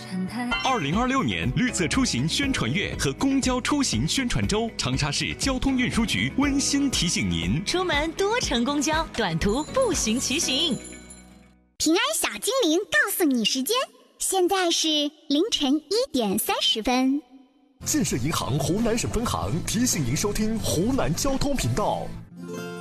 2026年绿色出行宣传月和公交出行宣传周，长沙市交通运输局温馨提醒您： 出门多乘公交，短途步行骑行。 平安小精灵告诉你时间，现在是凌晨1点30分。 建设银行湖南省分行提醒您收听湖南交通频道。